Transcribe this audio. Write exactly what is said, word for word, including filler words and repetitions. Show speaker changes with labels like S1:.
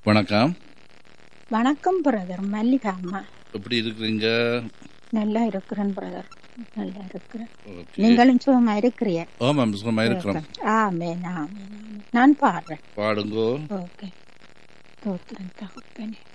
S1: வணக்கம்.
S2: வணக்கம் பிரதர், மல்லிகா அம்மா.
S1: எப்படி இருக்கிறீங்க?
S2: நல்லா இருக்கிறேன் பிரதர், நல்லா இருக்கிறேன்.
S1: ஓகே.
S2: நீங்களும் சுகமா இருக்கிறீங்க?
S1: ஆமாம், சுகமா இருக்கிறோம்.
S2: ஆமென், ஆமென், ஆமென். நான் பாடுறேன்.
S1: பாடுங்கோ.
S2: ஓகே. தோத்திரம் தகப்பனே.